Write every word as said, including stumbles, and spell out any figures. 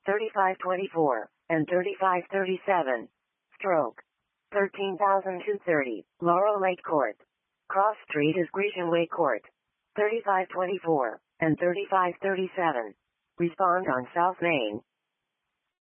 thirty-five twenty-four, and thirty-five thirty-seven. Stroke. thirteen thousand two hundred thirty, Laurel Lake Court. Cross Street is Grecian Way Court. thirty-five twenty-four, and thirty-five thirty-seven. Respond on South Main.